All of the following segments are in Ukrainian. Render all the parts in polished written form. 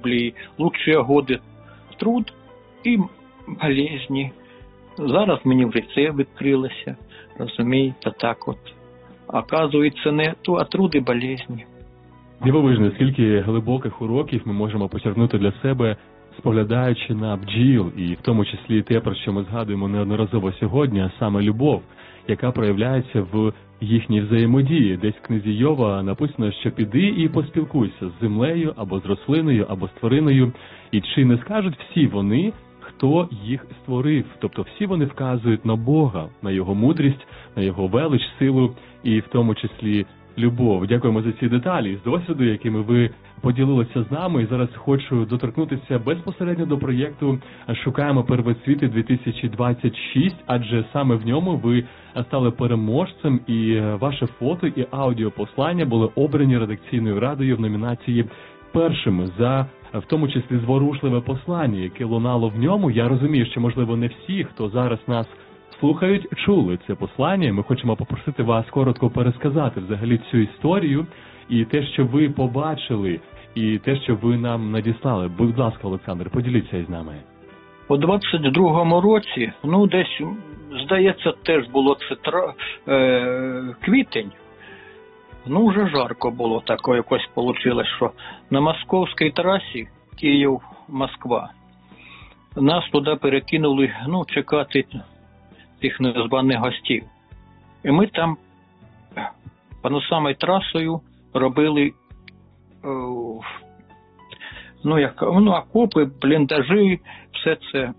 были лучшие годы труд і болезні. Зараз мені вже це відкрилося, розумієте, так от. Оказується, не то, а труди болезні. Дивовижно, скільки глибоких уроків ми можемо почерпнути для себе, споглядаючи на бджіл, і в тому числі те, про що ми згадуємо неодноразово сьогодні, а саме любов, яка проявляється в їхній взаємодії. Десь в книзі Йова написано, що піди і поспілкуйся з землею, або з рослиною, або з твариною, і чи не скажуть всі вони, хто їх створив. Тобто всі вони вказують на Бога, на Його мудрість, на Його велич, силу і в тому числі любов. Дякуємо за ці деталі з досвіду, якими ви поділилися з нами. І зараз хочу доторкнутися безпосередньо до проєкту «Шукаємо первоцвіти 2026», адже саме в ньому ви стали переможцем, і ваше фото і аудіопослання були обрані редакційною радою в номінації першими за, в тому числі, зворушливе послання, яке лунало в ньому. Я розумію, що, можливо, не всі, хто зараз нас слухають, чули це послання. Ми хочемо попросити вас коротко пересказати взагалі цю історію і те, що ви побачили, і те, що ви нам надіслали. Будь ласка, Олександр, поділіться із нами. У 22-му році, десь, здається, теж було це квітень. Вже жарко було, таке якось вийшло, що на московській трасі Київ-Москва нас туди перекинули, чекати тих незваних гостів. І ми там понад самою трасою робили окопи, бліндажі, все це,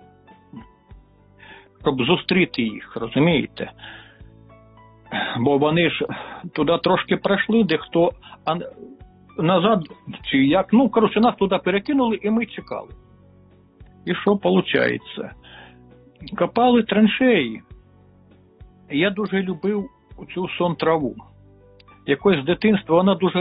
щоб зустріти їх, розумієте? Бо вони ж туди трошки пройшли, дехто назад, чи як, нас туди перекинули, і ми чекали. І що виходить? Копали траншеї. Я дуже любив цю сон-траву. Якось з дитинства вона дуже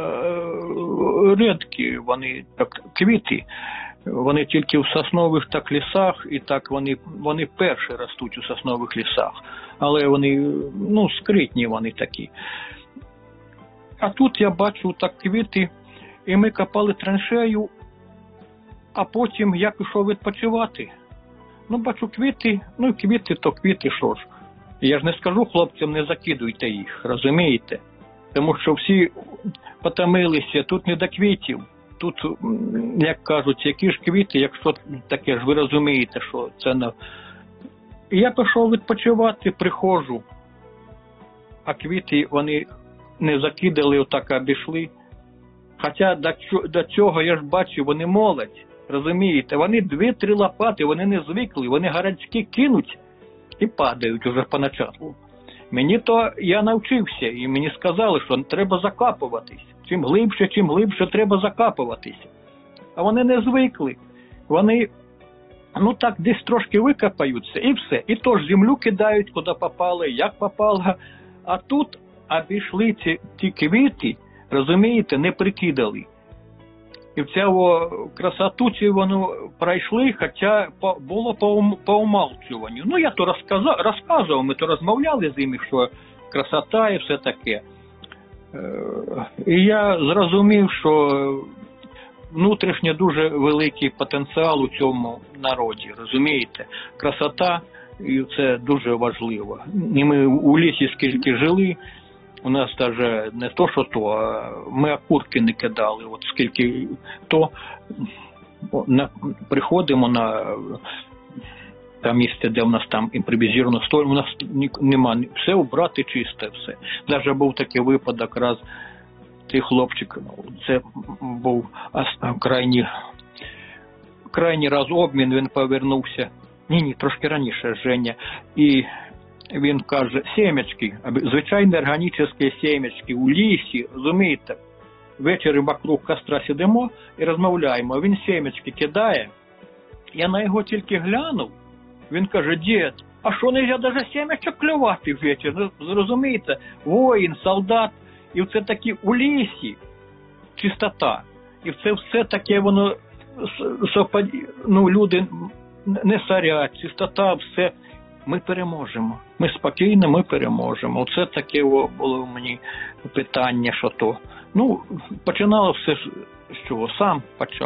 рідкі, вони так квіти. Вони тільки в соснових так лісах, і так вони перші ростуть у соснових лісах. Але вони, скритні вони такі. А тут я бачу так квіти, і ми копали траншею, а потім я пішов відпочивати. Бачу квіти, квіти то квіти, що ж. Я ж не скажу хлопцям, не закидуйте їх, розумієте? Тому що всі потомилися, тут не до квітів. Тут, як кажуть, які ж квіти, якщо таке ж, ви розумієте, що це не... І я пішов відпочивати, приходжу, а квіти вони не закидали, отак обійшли. Хоча до цього я ж бачу, вони молодь, розумієте, вони 2-3 лопати, вони не звикли, вони городські кинуть і падають уже поначалу. Мені то, я навчився, і мені сказали, що треба закапуватись. Чим глибше треба закапуватись. А вони не звикли. Вони, так десь трошки викопаються і все. І то ж землю кидають, куди попали, як попало. А тут обійшли ті квіти, розумієте, не прикидали. І в цю красоту воно пройшли, хоча було по умалчуванню. Я то розказував, ми то розмовляли з ними, що красота і все таке. І я зрозумів, що внутрішньо дуже великий потенціал у цьому народі, розумієте? Красота, і це дуже важливо. І ми у лісі скільки жили, у нас навіть не то, що то, а ми окурки не кидали. От скільки то приходимо на там місце, де у нас там імпровізовано столь, у нас нема, все убрати чисте, все. Навіть був такий випадок, раз цей хлопчик, це був крайній раз обмін, він повернувся, трошки раніше, Женя, і він каже, сімечки, звичайні органічні сімечки у лісі, розумієте, ввечері вокруг костра сидимо і розмовляємо, він сімечки кидає, я на його тільки глянув, він каже, дід, а що нельзя навіть сімечок клювати ввечері, зрозумієте, воїн, солдат, і це такі у лісі чистота, і це все таке воно, люди не сорять, чистота, все. Ми переможемо. Ми спокійно, ми переможемо. Оце таке було в мені питання, що то. Починало все, що сам почав.